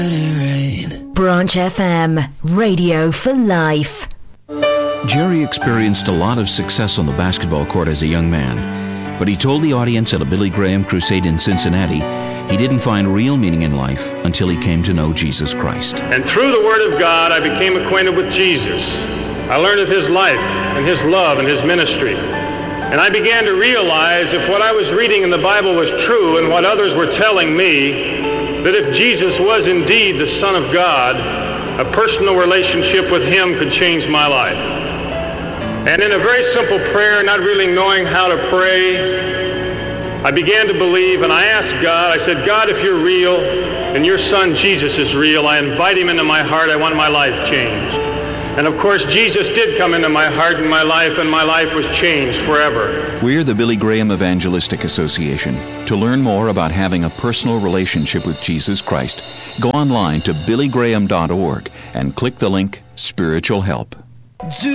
Branch FM, radio for life. Jerry experienced a lot of success on the basketball court as a young man, but he told the audience at a Billy Graham crusade in Cincinnati he didn't find real meaning in life until he came to know Jesus Christ. And through the Word of God, I became acquainted with Jesus. I learned of His life and His love and His ministry. And I began to realize if what I was reading in the Bible was true and what others were telling me, that if Jesus was indeed the Son of God, a personal relationship with Him could change my life. And in a very simple prayer, not really knowing how to pray, I began to believe, and I asked God, I said, God, if you're real and your Son Jesus is real, I invite Him into my heart. I want my life changed. And of course, Jesus did come into my heart and my life was changed forever. We're the Billy Graham Evangelistic Association. To learn more about having a personal relationship with Jesus Christ, go online to billygraham.org and click the link Spiritual Help.